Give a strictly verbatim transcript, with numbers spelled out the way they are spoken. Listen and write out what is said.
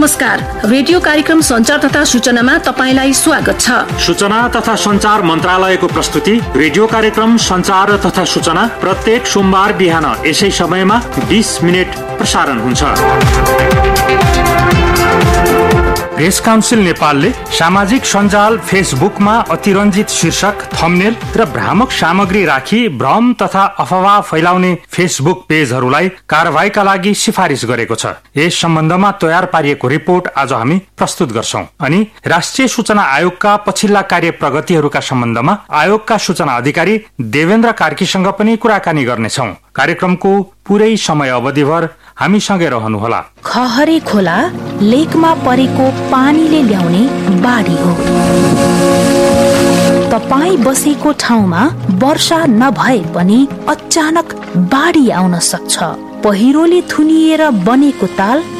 नमस्कार, रेडियो कार्यक्रम संचार तथा सूचनामा तपाईलाई स्वागत छ। सूचना तथा संचार मन्त्रालयको प्रस्तुति रेडियो कार्यक्रम संचार तथा सूचना प्रत्येक सोमबार बिहान यसै समयमा बीस मिनट प्रसारण हुन्छ। प्रेस काउन्सिल नेपालले सामाजिक सञ्जाल फेसबुकमा अतिरञ्जित शीर्षक, थम्बनेल र भ्रामक सामग्री राखी भ्रम तथा अफवाह फैलाउने फेसबुक पेजहरूलाई कारबाहीका लागि सिफारिस गरेको छ। यस सम्बन्धमा तयार पारिएको रिपोर्ट आज हामी प्रस्तुत गर्छौं। अनि राष्ट्रिय सूचना आयोगका पछिल्ला कार्य प्रगतिहरूका सम्बन्धमा आयोगका सूचना अधिकारी देवेन्द्र कार्कीसँग पनि कुराकानी गर्नेछौं। कार्यक्रमको पुरै समय अवधिभर हामीसँगै रहनुहोला। खहरे खोला लेकमा परेको पानीले ल्याउने बाढी हो। तपाई बसेको ठाउँमा वर्षा नभए पनि अचानक बाढी आउन सक्छ। पहिरोले थुनिएर बनेको ताल